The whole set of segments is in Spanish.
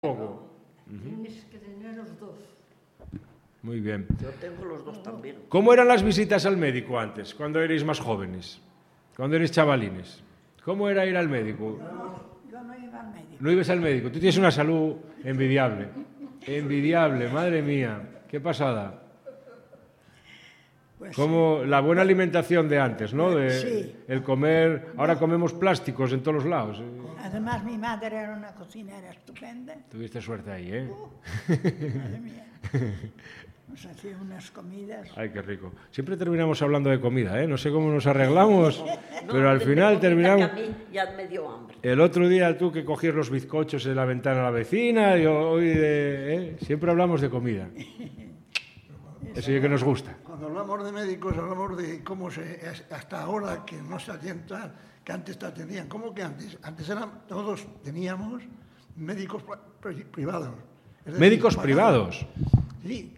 Poco. Tienes que tener los dos. Muy bien. Yo tengo los dos también. ¿Cómo eran las visitas al médico antes, cuando erais más jóvenes? Cuando erais chavalines. ¿Cómo era ir al médico? Yo no iba al médico. No ibas al médico. Tú tienes una salud envidiable. Envidiable, madre mía. Qué pasada. Pues Como la buena alimentación de antes, ¿no? Sí. El comer... Ahora comemos plásticos en todos los lados. además mi madre era una cocinera estupenda. Tuviste suerte ahí, ¿eh? Madre mía. Nos hacía unas comidas. Ay, qué rico. Siempre terminamos hablando de comida, ¿eh? No sé cómo nos arreglamos, No, pero al de final comida terminamos... que a mí ya me dio hambre. El otro día tú que cogías los bizcochos en la ventana a la vecina, y hoy siempre hablamos de comida. Eso sí que nos gusta. Cuando hablamos de médicos, hablamos de cómo hasta ahora que no se atiendan, que antes te atendían. ¿Cómo que antes? Antes todos teníamos médicos privados. Es decir, ¿Médicos pagados. privados? Sí,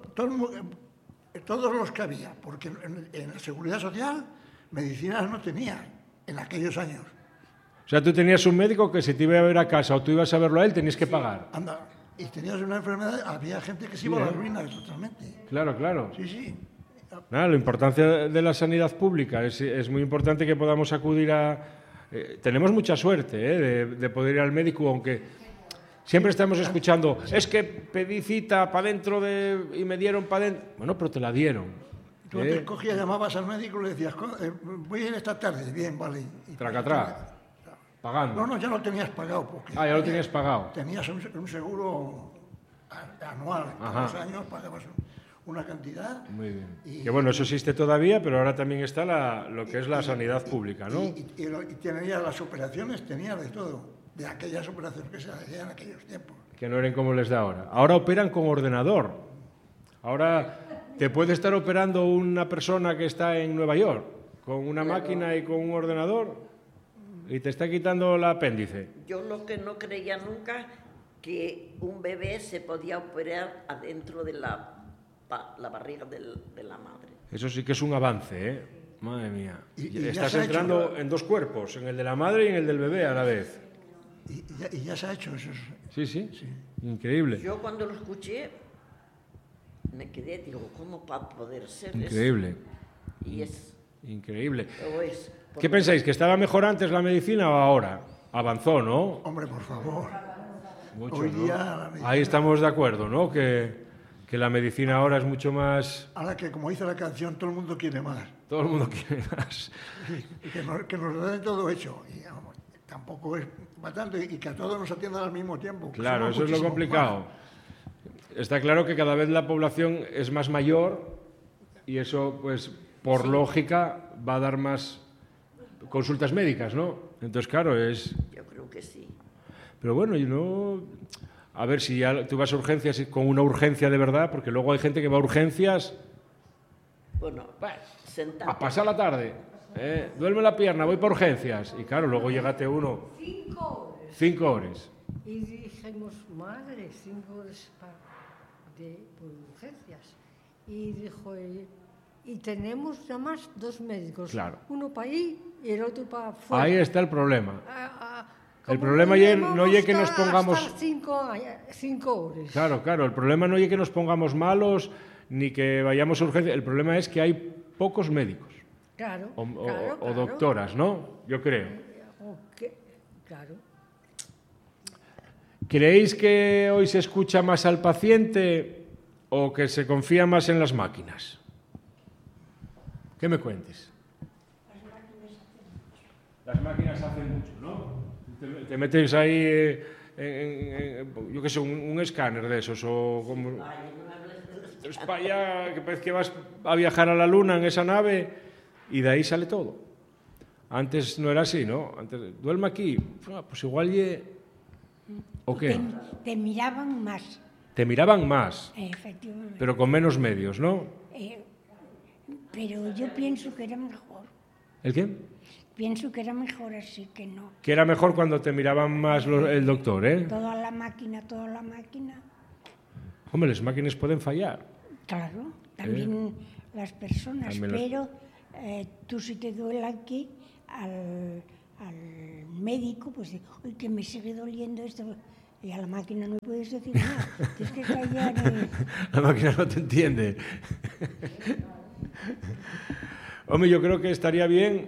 todos los que había, porque en la Seguridad Social medicinas no tenía en aquellos años. O sea, tú tenías un médico que si te iba a ver a casa o tú ibas a verlo a él, tenías que pagar. Anda, y tenías una enfermedad, había gente que se iba a la ruina totalmente. Claro, claro. Sí, sí. Nada, la importancia de la sanidad pública es muy importante que podamos acudir a... tenemos mucha suerte de poder ir al médico, aunque siempre estamos escuchando, es que pedí cita para dentro y me dieron para dentro. Bueno, pero te la dieron. Tú te cogías, llamabas al médico y le decías, voy a ir esta tarde, bien, vale. Y Tracatrá, pagando. No, ya lo tenías pagado. Porque Ah, ya lo tenías pagado. Tenías un seguro anual, todos los años pagabas una cantidad. Muy bien. Que bueno, eso existe todavía, pero ahora también está lo que es la sanidad pública, ¿no? Y tenías las operaciones, tenías de todo, de aquellas operaciones que se hacían en aquellos tiempos. Que no eran como les da ahora. Ahora operan con ordenador. Ahora te puede estar operando una persona que está en Nueva York con una máquina y con un ordenador y te está quitando el apéndice. Yo lo que no creía nunca que un bebé se podía operar adentro de la barriga de la madre. Eso sí que es un avance, ¿eh? Madre mía. Y Estás ya se ha entrando hecho, en dos cuerpos, en el de la madre y en el del bebé a la vez. y ya se ha hecho eso. Sí. Increíble. Yo cuando lo escuché me quedé, digo, ¿cómo va a poder ser Increíble. eso? Y es... Increíble. o es ¿Qué pensáis? ¿Que estaba mejor antes la medicina o ahora? Avanzó, ¿no? Hombre, por favor. Mucho, Hoy ¿no? día la medicina- Ahí estamos de acuerdo, ¿no? Que la medicina ahora es mucho más... Ahora que, como dice la canción, todo el mundo quiere más. Todo el mundo quiere más. Y que nos den todo hecho. Y vamos, tampoco es bastante. Y que a todos nos atiendan al mismo tiempo. Claro, Somos eso es lo muchísimos complicado. más. Está claro que cada vez la población es más mayor y eso, pues, por lógica, va a dar más consultas médicas, ¿no? Entonces, claro, es... Yo creo que sí. Pero bueno, yo no... A ver, si ya tú vas a urgencias y con una urgencia de verdad, porque luego hay gente que va a urgencias Bueno, sentate. a pasar la tarde. Duerme la pierna, voy por urgencias. Y claro, luego llegate uno 5 horas. 5 horas. Y dijimos, madre, 5 horas por urgencias. Y dijo, y tenemos nada más 2 médicos. Claro. Uno para ahí y el otro para afuera. Ahí está el problema. El Como problema no es que nos hasta pongamos... 5 horas. Claro, el problema no es que nos pongamos malos ni que vayamos a urgencias. El problema es que hay pocos médicos Claro, o claro. doctoras, ¿no? Yo creo. Claro. ¿Creéis que hoy se escucha más al paciente o que se confía más en las máquinas? ¿Qué me cuentes? Las máquinas hacen mucho, ¿no? Te metes ahí, yo qué sé, un escáner de esos o como... Es para allá, que parece que vas a viajar a la luna en esa nave y de ahí sale todo. Antes no era así, ¿no? Antes, duerme aquí, pues igual ¿o qué? Te miraban más, Te miraban más, efectivamente. pero con menos medios, ¿no? Pero yo pienso que era mejor. ¿El qué? Pienso que era mejor así que no. Que era mejor cuando te miraban más el doctor, ¿eh? Toda la máquina. Hombre, las máquinas pueden fallar. Claro, también las personas. También pero tú si te duele aquí, al médico, pues, uy, que me sigue doliendo esto. Y a la máquina no puedes decir nada. Tienes que callar. La máquina no te entiende. Hombre, yo creo que estaría bien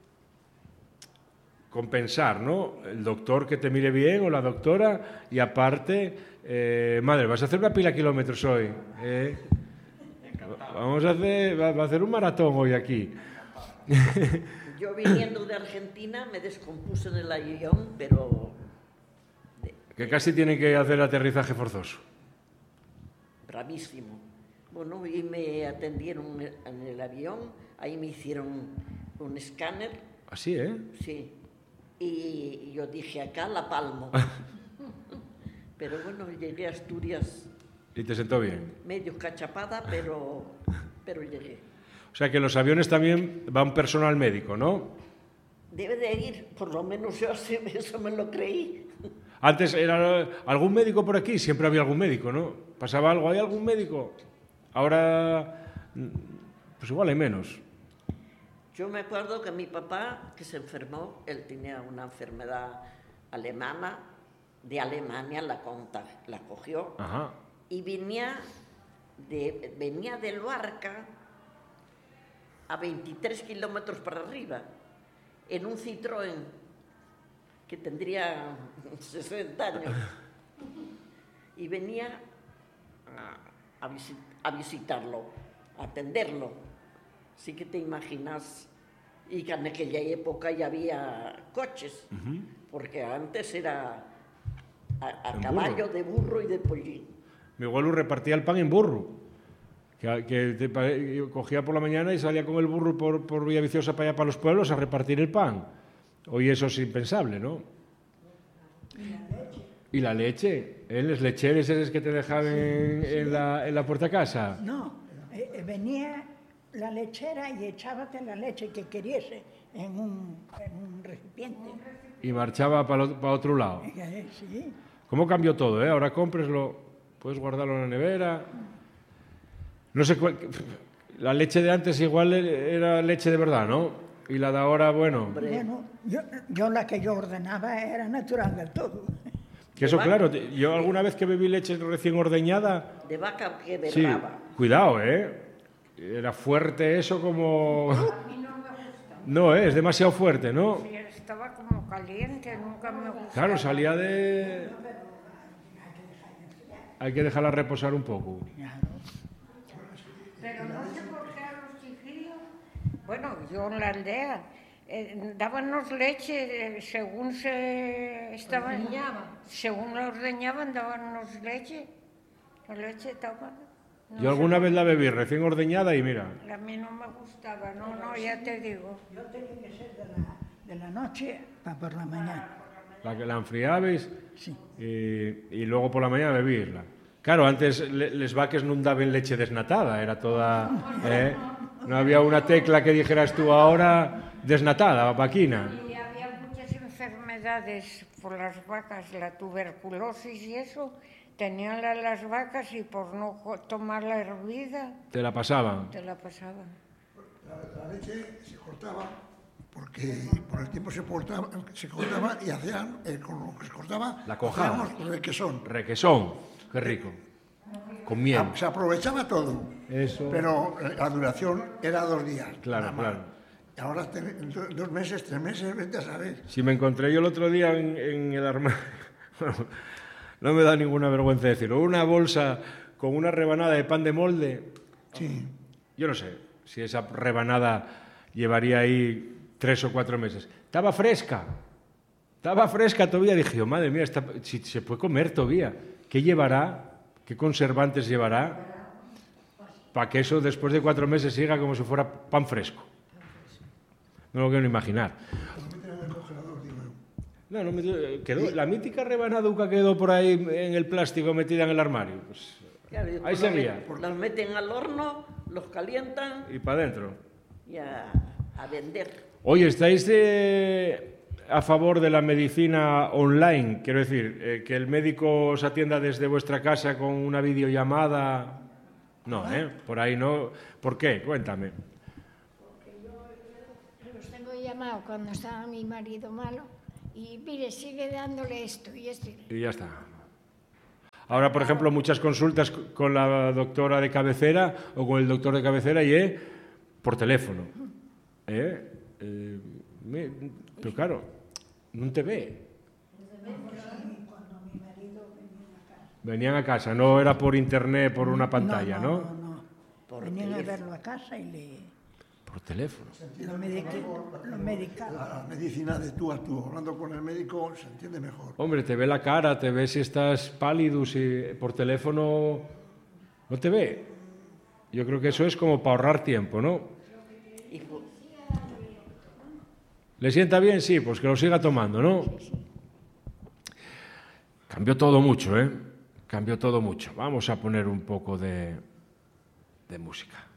compensar, ¿no? El doctor que te mire bien o la doctora y aparte, madre, vas a hacer una pila de kilómetros hoy. Vamos a hacer, va a hacer un maratón hoy aquí. Yo viniendo de Argentina me descompuse en el avión, pero... Que casi tienen que hacer aterrizaje forzoso. Bravísimo. Bueno, y me atendieron en el avión, ahí me hicieron un escáner. Así, ¿eh? Sí. Y yo dije, acá la palmo. Pero bueno, llegué a Asturias Y te sentó bien. medio cachapada, pero llegué. O sea que en los aviones también va un personal médico, ¿no? Debe de ir, por lo menos yo eso me lo creí. Antes era algún médico por aquí, siempre había algún médico, ¿no? ¿Pasaba algo? ¿Hay algún médico? Ahora, pues igual hay menos. Yo me acuerdo que mi papá, que se enfermó, él tenía una enfermedad alemana, de Alemania la cogió. Ajá. Y venía de Luarca a 23 kilómetros para arriba, en un Citroën que tendría 60 años. Y venía a visitarlo, a atenderlo. Sí que te imaginas, y que en aquella época ya había coches, porque antes era a caballo, de burro y de pollín. Mi abuelo repartía el pan en burro, que cogía por la mañana y salía con el burro por Villaviciosa para allá, para los pueblos, a repartir el pan. Hoy eso es impensable, ¿no? ¿Y la leche? ¿Los lecheres esos que te dejaban en la puerta de casa? No, venía la lechera y echábate la leche que queriese en un recipiente. Y marchaba para otro lado. Sí. ¿Cómo cambió todo, eh? Ahora cómpreslo, puedes guardarlo en la nevera. No sé la leche de antes igual era leche de verdad, ¿no? Y la de ahora, bueno... Bueno, yo la que yo ordenaba era natural del todo. Que eso, claro, yo alguna vez que bebí leche recién ordeñada... De vaca que Sí, berraba. cuidado, ¿eh? Era fuerte eso como... No, es demasiado fuerte, ¿no? Sí, estaba como caliente, nunca me gustó. Claro, salía de... Hay que dejarla reposar un poco. Pero no sé por qué a los chiquillos, bueno, yo en la aldea, dábamos leche según se estaban, según la ordeñaban, dábamos leche, la leche tomada. Yo alguna vez la bebí recién ordeñada y mira... A mí no me gustaba, no, ya te digo. Yo tenía que ser de la noche para por la mañana. La que la enfriabais Sí. y luego por la mañana bebirla. Claro, antes les vaques no daban leche desnatada, era toda... No había una tecla que dijeras tú ahora desnatada, vaquina. Y había muchas enfermedades por las vacas, la tuberculosis y eso, tenían las vacas y por no tomar la hervida, Te la pasaban. te la pasaban. La leche se cortaba porque por el tiempo se cortaba y hacían, con lo que se cortaba, La cojada. hacíamos requesón. Requesón, qué rico. Con miel. Se aprovechaba todo, Eso. pero la duración era 2 días. Claro, nada más. claro. Y ahora 2 meses, 3 meses, vete a saber. Si me encontré yo el otro día en el armario, no me da ninguna vergüenza decirlo, una bolsa con una rebanada de pan de molde. Sí. Yo no sé si esa rebanada llevaría ahí 3 o 4 meses. Estaba fresca todavía. Dije, oh, madre mía, si se puede comer todavía. ¿Qué llevará? ¿Qué conservantes llevará? Para que eso después de 4 meses siga como si fuera pan fresco. No lo quiero ni imaginar. No, quedó, la mítica rebanaduca quedó por ahí en el plástico metida en el armario. Pues, Claro, y ahí después seguía. los meten al horno, los calientan Y para adentro. y a vender. Oye, ¿estáis a favor de la medicina online? Quiero decir, que el médico os atienda desde vuestra casa con una videollamada. No, por ahí no. ¿Por qué? Cuéntame. Los tengo llamado cuando estaba mi marido malo y mire, sigue dándole esto y esto. Y ya está. Ahora, por ejemplo, muchas consultas con la doctora de cabecera o con el doctor de cabecera y por teléfono. Pero claro, non te ve. Venían a casa, no era por internet, por una pantalla, ¿no? No. Venían a verlo a casa y le... Por teléfono. Lo medicaban. La medicina de tú a tú, hablando con el médico, se entiende mejor. Hombre, te ve la cara, te ve si estás pálido, si por teléfono no te ve. Yo creo que eso es como para ahorrar tiempo, ¿no? ¿Le sienta bien? Sí, pues que lo siga tomando, ¿no? Cambió todo mucho, ¿eh? Cambió todo mucho. Vamos a poner un poco de música.